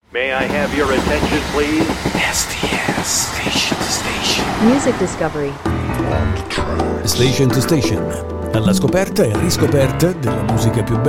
May I have your attention, please? STS, station to station. Music Discovery. Station to Station, alla scoperta e riscoperta della musica più bella.